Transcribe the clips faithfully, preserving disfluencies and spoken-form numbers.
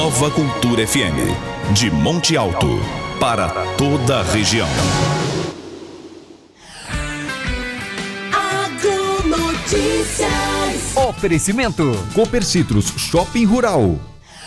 Nova Cultura F M, de Monte Alto, para toda a região. Agronotícias. Oferecimento Cooper Citrus Shopping Rural.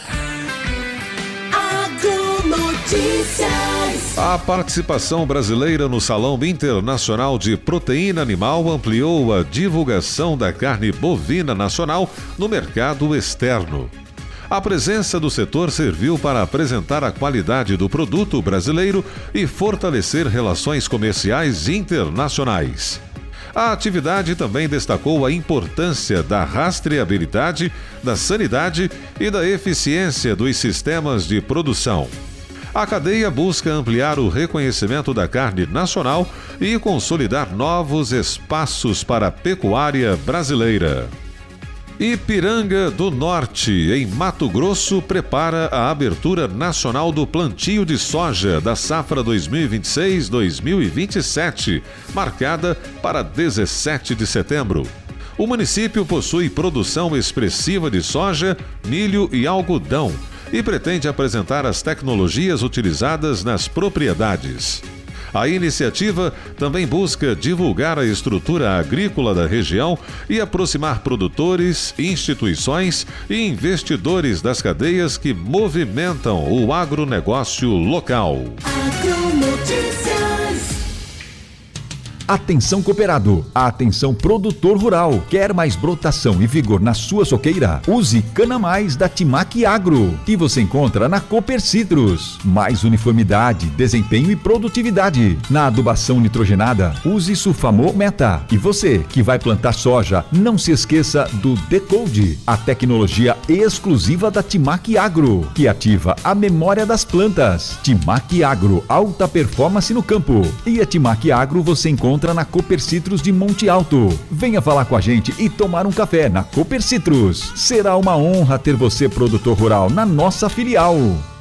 Agronotícias. A participação brasileira no Salão Internacional de Proteína Animal ampliou a divulgação da carne bovina nacional no mercado externo. A presença do setor serviu para apresentar a qualidade do produto brasileiro e fortalecer relações comerciais internacionais. A atividade também destacou a importância da rastreabilidade, da sanidade e da eficiência dos sistemas de produção. A cadeia busca ampliar o reconhecimento da carne nacional e consolidar novos espaços para a pecuária brasileira. Ipiranga do Norte, em Mato Grosso, prepara a abertura nacional do plantio de soja da safra dois mil e vinte e seis dois mil e vinte e sete, marcada para dezessete de setembro. O município possui produção expressiva de soja, milho e algodão e pretende apresentar as tecnologias utilizadas nas propriedades. A iniciativa também busca divulgar a estrutura agrícola da região e aproximar produtores, instituições e investidores das cadeias que movimentam o agronegócio local. Agronotícias. Atenção cooperado, atenção produtor rural. Quer mais brotação e vigor na sua soqueira? Use Cana Mais da Timac Agro, que você encontra na Cooper Citrus. Mais uniformidade, desempenho e produtividade. Na adubação nitrogenada, use Sulfamo Meta. E você que vai plantar soja, não se esqueça do Decode, a tecnologia exclusiva da Timac Agro, que ativa a memória das plantas. Timac Agro, alta performance no campo. E a Timac Agro você encontra na Cooper Citrus de Monte Alto. Venha falar com a gente e tomar um café na Cooper Citrus. Será uma honra ter você, produtor rural, na nossa filial.